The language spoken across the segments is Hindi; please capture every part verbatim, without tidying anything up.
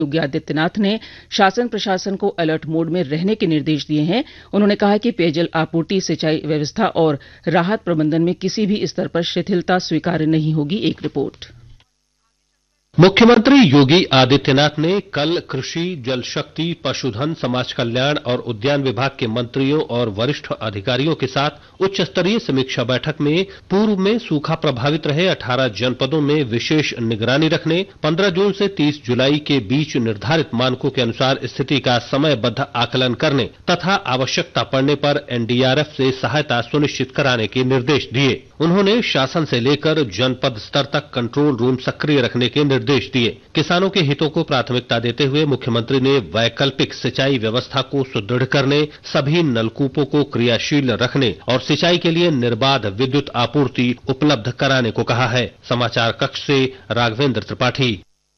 योगी आदित्यनाथ ने शासन प्रशासन को अलर्ट मोड में रहने के निर्देश दिए हैं। उन्होंने कहा कि पेयजल आपूर्ति, सिंचाई व्यवस्था और राहत प्रबंधन में किसी भी स्तर पर शिथिलता स्वीकार्य नहीं होगी। एक रिपोर्ट। मुख्यमंत्री योगी आदित्यनाथ ने कल कृषि, जल शक्ति, पशुधन, समाज कल्याण और उद्यान विभाग के मंत्रियों और वरिष्ठ अधिकारियों के साथ उच्च स्तरीय समीक्षा बैठक में पूर्व में सूखा प्रभावित रहे अठारह जनपदों में विशेष निगरानी रखने, पंद्रह जून से तीस जुलाई के बीच निर्धारित मानकों के अनुसार स्थिति का समयबद्ध आकलन करने तथा आवश्यकता पड़ने पर एनडीआरएफ से सहायता सुनिश्चित कराने के निर्देश दिए। उन्होंने शासन से लेकर जनपद स्तर तक कंट्रोल रूम सक्रिय रखने के निर्देश दिए। किसानों के हितों को प्राथमिकता देते हुए मुख्यमंत्री ने वैकल्पिक सिंचाई व्यवस्था को सुदृढ़ करने, सभी नलकूपों को क्रियाशील रखने और सिंचाई के लिए निर्बाध विद्युत आपूर्ति उपलब्ध कराने को कहा है। समाचार कक्ष से राघवेंद्र त्रिपाठी।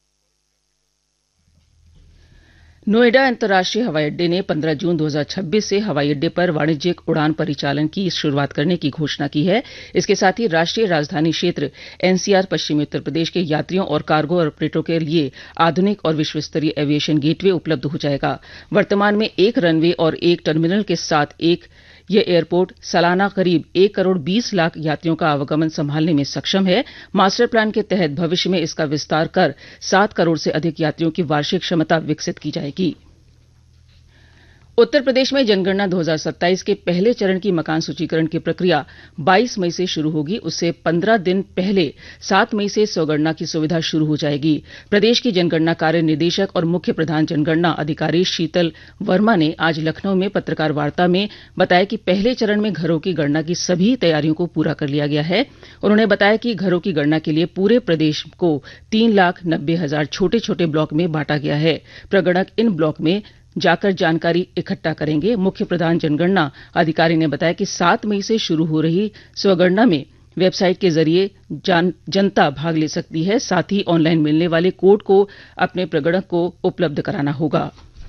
नोएडा अंतर्राष्ट्रीय हवाई अड्डे ने पंद्रह जून दो हज़ार छब्बीस से हवाई अड्डे पर वाणिज्यिक उड़ान परिचालन की शुरुआत करने की घोषणा की है। इसके साथ ही राष्ट्रीय राजधानी क्षेत्र एनसीआर, पश्चिमी उत्तर प्रदेश के यात्रियों और कार्गो ऑपरेटरों के लिए आधुनिक और विश्वस्तरीय एविएशन गेटवे उपलब्ध हो जाएगा। वर्तमान में एक रनवे और एक टर्मिनल के साथ एक यह एयरपोर्ट सालाना करीब एक करोड़ बीस लाख यात्रियों का आवागमन संभालने में सक्षम है। मास्टर प्लान के तहत भविष्य में इसका विस्तार कर सात करोड़ से अधिक यात्रियों की वार्षिक क्षमता विकसित की जाएगी। उत्तर प्रदेश में जनगणना दो हज़ार सत्ताईस के पहले चरण की मकान सूचीकरण की प्रक्रिया बाईस मई से शुरू होगी। उससे पंद्रह दिन पहले सात मई से स्वगणना की सुविधा शुरू हो जाएगी। प्रदेश की जनगणना कार्य निदेशक और मुख्य प्रधान जनगणना अधिकारी शीतल वर्मा ने आज लखनऊ में पत्रकार वार्ता में बताया कि पहले चरण में घरों की गणना की सभी तैयारियों को पूरा कर लिया गया है। उन्होंने बताया कि घरों की गणना के लिए पूरे प्रदेश को तीन लाख नब्बे हजार छोटे छोटे ब्लॉक में बांटा गया है। प्रगणक इन ब्लॉक में जाकर जानकारी इकट्ठा करेंगे। मुख्य प्रधान जनगणना अधिकारी ने बताया कि सात मई से शुरू हो रही स्वगणना में वेबसाइट के जरिए जान, जनता भाग ले सकती है। साथ ही ऑनलाइन मिलने वाले कोड को अपने प्रगणक को उपलब्ध कराना होगा।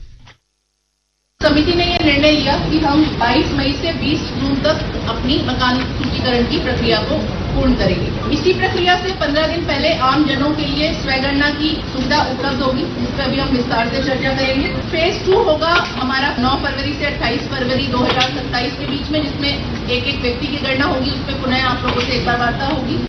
समिति ने यह निर्णय लिया कि हम बाईस मई से बीस जून तक अपनी मकान सूचीकरण की प्रक्रिया को पूर्ण करेंगे। इसी प्रक्रिया से पंद्रह दिन पहले आम जनों के लिए स्वगणना की सुविधा उपलब्ध होगी, जिस पर भी हम विस्तार से चर्चा करेंगे। फेज टू होगा हमारा नौ फरवरी से अट्ठाईस फरवरी दो हजार सत्ताईस के बीच में, जिसमें एक एक व्यक्ति की गणना होगी। उस पर पुनः आप लोगों से एक बार वार्ता होगी।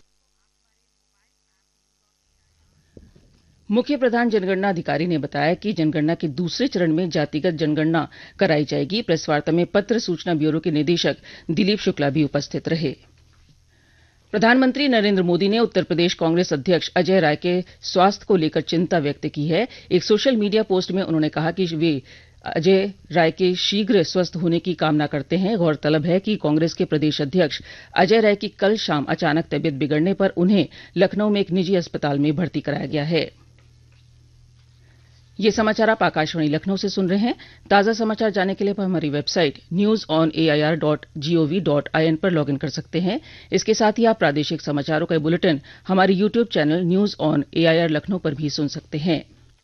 मुख्य प्रधान जनगणना अधिकारी ने बताया कि जनगणना के दूसरे चरण में जातिगत जनगणना कराई जाएगी। प्रेस वार्ता में पत्र सूचना ब्यूरो के निदेशक दिलीप शुक्ला भी उपस्थित रहे। प्रधानमंत्री नरेंद्र मोदी ने उत्तर प्रदेश कांग्रेस अध्यक्ष अजय राय के स्वास्थ्य को लेकर चिंता व्यक्त की है। एक सोशल मीडिया पोस्ट में उन्होंने कहा कि वे अजय राय के शीघ्र स्वस्थ होने की कामना करते हैं। गौरतलब है कि कांग्रेस के प्रदेश अध्यक्ष अजय राय की कल शाम अचानक तबीयत बिगड़ने पर उन्हें लखनऊ में एक निजी अस्पताल में भर्ती कराया गया है। ये समाचार आप आकाशवाणी लखनऊ से सुन रहे हैं। ताज़ा समाचार जानने के लिए आप हमारी website news on A I R dot G O V dot I N पर लॉग इन कर सकते हैं। इसके साथ ही आप प्रादेशिक समाचारों का बुलेटिन हमारे YouTube channel news on A I R Lucknow पर भी सुन सकते हैं।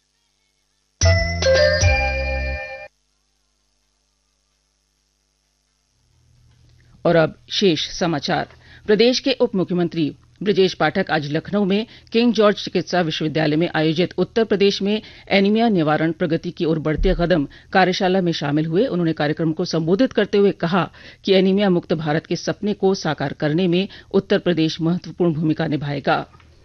और अब शेष समाचार। प्रदेश के उप मुख्यमंत्री ब्रजेश पाठक आज लखनऊ में किंग जॉर्ज चिकित्सा विश्वविद्यालय में आयोजित उत्तर प्रदेश में एनीमिया निवारण प्रगति की ओर बढ़ते कदम कार्यशाला में शामिल हुए। उन्होंने कार्यक्रम को संबोधित करते हुए कहा कि एनीमिया मुक्त भारत के सपने को साकार करने में उत्तर प्रदेश महत्वपूर्ण भूमिका निभाएगा।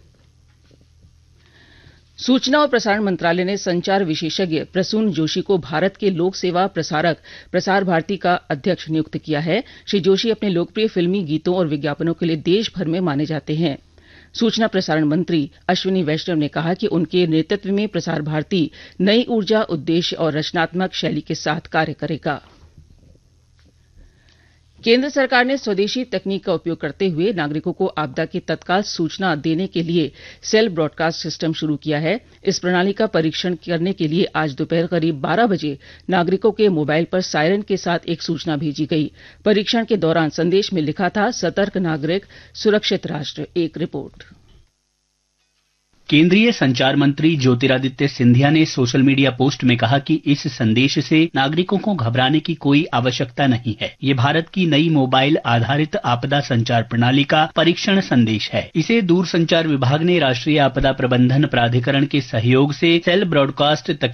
सूचना और प्रसारण मंत्रालय ने संचार विशेषज्ञ प्रसून जोशी को भारत के लोक सेवा प्रसारक प्रसार भारती का अध्यक्ष नियुक्त किया है। श्री जोशी अपने लोकप्रिय फिल्मी गीतों और विज्ञापनों के लिए देश भर में माने जाते हैं। सूचना प्रसारण मंत्री अश्विनी वैष्णव ने कहा कि उनके नेतृत्व में प्रसार भारती नई ऊर्जा, उद्देश्य और रचनात्मक शैली के साथ कार्य करेगा। केंद्र सरकार ने स्वदेशी तकनीक का उपयोग करते हुए नागरिकों को आपदा की तत्काल सूचना देने के लिए सेल ब्रॉडकास्ट सिस्टम शुरू किया है। इस प्रणाली का परीक्षण करने के लिए आज दोपहर करीब बारह बजे नागरिकों के मोबाइल पर सायरन के साथ एक सूचना भेजी गई। परीक्षण के दौरान संदेश में लिखा था, सतर्क नागरिक, सुरक्षित राष्ट्र। एक रिपोर्ट। केंद्रीय संचार मंत्री ज्योतिरादित्य सिंधिया ने सोशल मीडिया पोस्ट में कहा कि इस संदेश से नागरिकों को घबराने की कोई आवश्यकता नहीं है। ये भारत की नई मोबाइल आधारित आपदा संचार प्रणाली का परीक्षण संदेश है। इसे दूरसंचार विभाग ने राष्ट्रीय आपदा प्रबंधन प्राधिकरण के सहयोग से सेल ब्रॉडकास्ट तकनीक